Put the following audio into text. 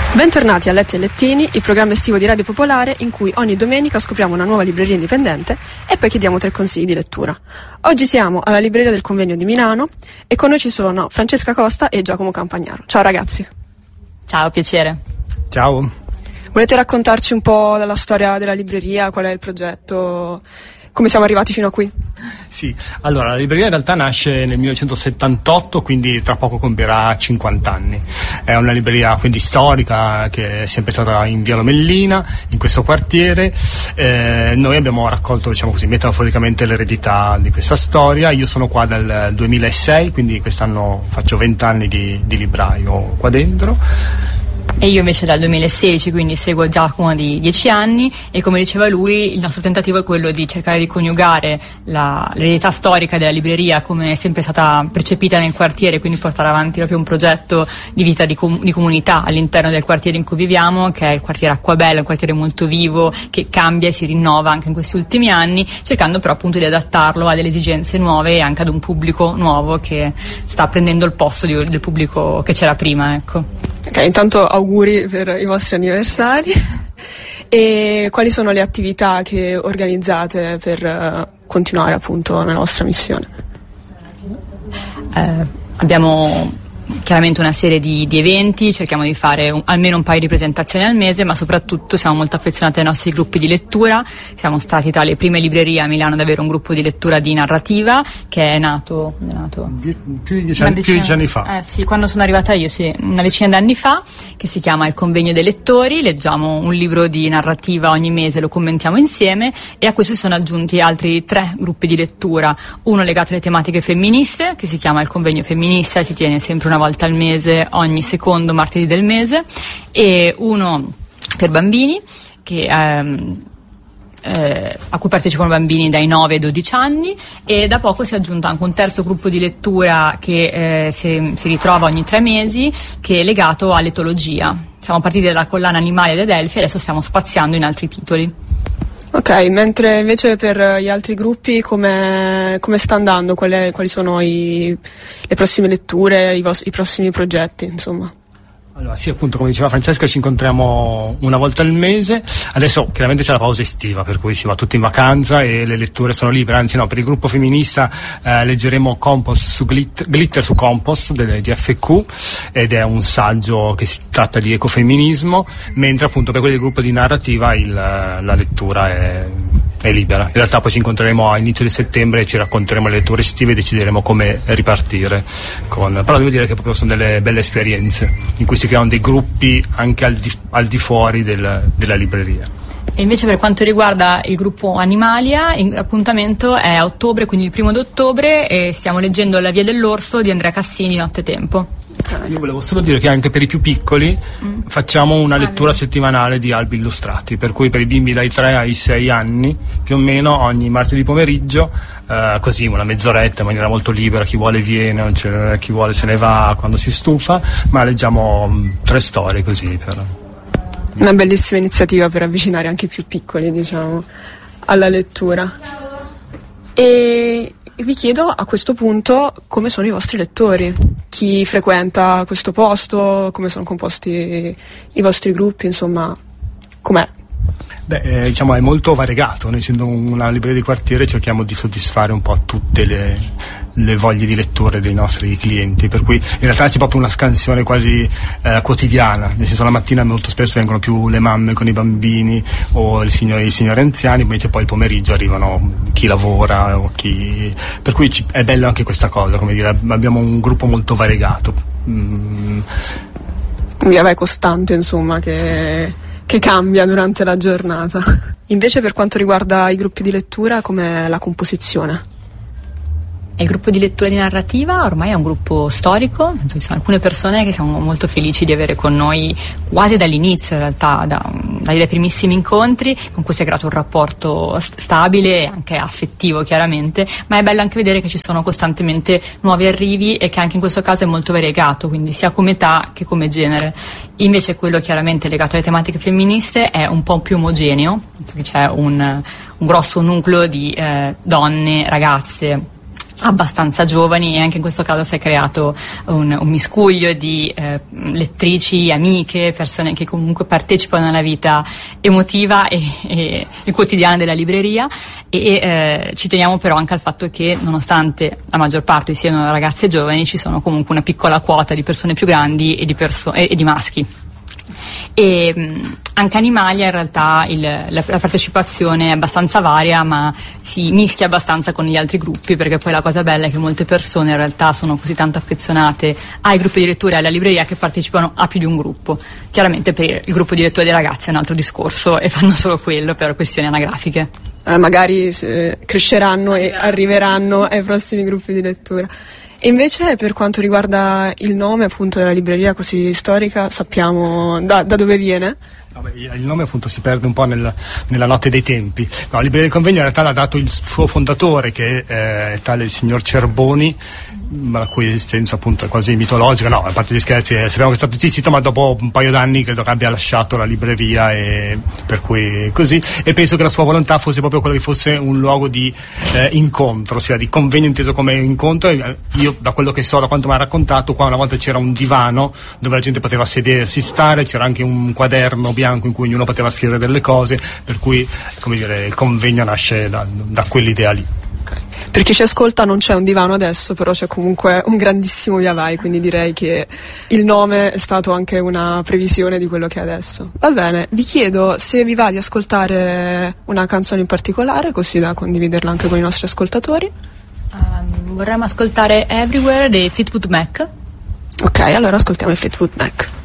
Bentornati a Letti e Lettini, il programma estivo di Radio Popolare in cui ogni domenica scopriamo una nuova libreria indipendente e poi chiediamo 3 consigli di lettura. Oggi siamo alla libreria del Convegno di Milano e con noi ci sono Francesca Costa e Giacomo Campagnaro. Ciao ragazzi. Ciao, piacere. Ciao. Volete raccontarci un po' della storia della libreria, qual è il progetto, come siamo arrivati fino a qui? Sì, allora la libreria in realtà nasce nel 1978, quindi tra poco compierà 50 anni. È una libreria quindi storica che è sempre stata in Via Lomellina, in questo quartiere. Noi abbiamo raccolto, diciamo così, metaforicamente l'eredità di questa storia. Io sono qua dal 2006, quindi quest'anno faccio 20 anni di libraio qua dentro. E io invece dal 2016, quindi seguo Giacomo di 10 anni e come diceva lui il nostro tentativo è quello di cercare di coniugare l'eredità storica della libreria come è sempre stata percepita nel quartiere, quindi portare avanti proprio un progetto di vita di comunità all'interno del quartiere in cui viviamo, che è il quartiere Acquabella, un quartiere molto vivo che cambia e si rinnova anche in questi ultimi anni, cercando però appunto di adattarlo a delle esigenze nuove e anche ad un pubblico nuovo che sta prendendo il posto del pubblico che c'era prima, ecco. Ok, intanto auguri per i vostri anniversari. E quali sono le attività che organizzate per continuare appunto nella vostra missione? Abbiamo chiaramente una serie di eventi, cerchiamo di fare almeno un paio di presentazioni al mese, ma soprattutto siamo molto affezionati ai nostri gruppi di lettura. Siamo stati tra le prime librerie a Milano ad avere un gruppo di lettura di narrativa che è nato più di 10 anni fa. Sì, quando sono arrivata io, sì, una decina d'anni fa, che si chiama Il Convegno dei Lettori. Leggiamo un libro di narrativa ogni mese, lo commentiamo insieme, e a questo si sono aggiunti altri 3 gruppi di lettura, uno legato alle tematiche femministe che si chiama Il Convegno Femminista, si tiene sempre una volta al mese, ogni secondo martedì del mese, e uno per bambini che a cui partecipano bambini dai 9 ai 12 anni, e da poco si è aggiunto anche un terzo gruppo di lettura che si ritrova ogni 3 mesi, che è legato all'etologia. Siamo partiti dalla collana Animali ed Elfi e adesso stiamo spaziando in altri titoli. Ok, mentre invece per gli altri gruppi come sta andando? Quali sono le prossime letture, i prossimi progetti, insomma? Allora sì, appunto, come diceva Francesca, ci incontriamo una volta al mese. Adesso chiaramente c'è la pausa estiva, per cui si va tutti in vacanza e le letture sono libere. Anzi no, per il gruppo femminista leggeremo Compost su Glitter su Compost di FQ, ed è un saggio che si tratta di ecofemminismo, mentre appunto per quelli del gruppo di narrativa la lettura è libera. In realtà poi ci incontreremo a inizio di settembre e ci racconteremo le letture estive e decideremo come ripartire però devo dire che proprio sono delle belle esperienze in cui si creano dei gruppi anche al di fuori della libreria. E invece per quanto riguarda il gruppo Animalia, l'appuntamento è a ottobre, quindi il 1° ottobre, e stiamo leggendo La Via dell'Orso di Andrea Cassini di Nottetempo. Io volevo solo dire che anche per i più piccoli facciamo una lettura settimanale di albi illustrati, per cui per i bimbi dai 3 ai 6 anni più o meno ogni martedì pomeriggio, così una mezz'oretta in maniera molto libera, chi vuole viene, chi vuole se ne va quando si stufa, ma leggiamo 3 storie così Una bellissima iniziativa per avvicinare anche i più piccoli, diciamo, alla lettura. E vi chiedo a questo punto come sono i vostri lettori, chi frequenta questo posto, come sono composti i vostri gruppi, insomma, com'è? Beh, diciamo è molto variegato. Noi, essendo una libreria di quartiere, cerchiamo di soddisfare un po' tutte le voglie di letture dei nostri clienti, per cui in realtà c'è proprio una scansione quasi quotidiana, nel senso la mattina molto spesso vengono più le mamme con i bambini o i signori anziani, invece poi il pomeriggio arrivano chi lavora o chi, per cui è bello anche questa cosa, come dire, abbiamo un gruppo molto variegato. È costante, insomma, che cambia durante la giornata. Invece per quanto riguarda i gruppi di lettura, com'è la composizione? Il gruppo di lettura di narrativa ormai è un gruppo storico, ci sono alcune persone che siamo molto felici di avere con noi quasi dall'inizio, in realtà dai primissimi incontri, con cui si è creato un rapporto stabile e anche affettivo chiaramente, ma è bello anche vedere che ci sono costantemente nuovi arrivi e che anche in questo caso è molto variegato, quindi sia come età che come genere. Invece quello chiaramente legato alle tematiche femministe è un po' più omogeneo, c'è un grosso nucleo di donne, ragazze, abbastanza giovani, e anche in questo caso si è creato un miscuglio di lettrici, amiche, persone che comunque partecipano alla vita emotiva e quotidiana della libreria, e ci teniamo però anche al fatto che, nonostante la maggior parte siano ragazze giovani, ci sono comunque una piccola quota di persone più grandi e di maschi. E anche Animalia, in realtà la partecipazione è abbastanza varia, ma si mischia abbastanza con gli altri gruppi, perché poi la cosa bella è che molte persone in realtà sono così tanto affezionate ai gruppi di lettura e alla libreria che partecipano a più di un gruppo. Chiaramente per il gruppo di lettura dei ragazzi è un altro discorso e fanno solo quello per questioni anagrafiche. Magari cresceranno e arriveranno ai prossimi gruppi di lettura. E invece, per quanto riguarda il nome appunto della libreria così storica, sappiamo da dove viene? Il nome appunto si perde un po' nella notte dei tempi. La Libreria del Convegno in realtà l'ha dato il suo fondatore, che è tale il signor Cerboni, la cui esistenza appunto è quasi mitologica. No, a parte gli scherzi, sappiamo che è stato esistito, ma dopo un paio d'anni credo che abbia lasciato la libreria, e per cui così. E penso che la sua volontà fosse proprio quello che fosse un luogo di incontro, ossia di convegno inteso come incontro. Io, da quello che so, da quanto mi ha raccontato, qua una volta c'era un divano dove la gente poteva sedersi, stare, c'era anche un quaderno bianco in cui ognuno poteva scrivere delle cose, per cui, come dire, il convegno nasce da quell'idea lì. Per chi ci ascolta, non c'è un divano adesso, però c'è comunque un grandissimo via vai, quindi direi che il nome è stato anche una previsione di quello che è adesso. Va bene, vi chiedo se vi va di ascoltare una canzone in particolare, così da condividerla anche con i nostri ascoltatori. Vorremmo ascoltare Everywhere dei Fleetwood Mac. Ok, allora ascoltiamo i Fleetwood Mac.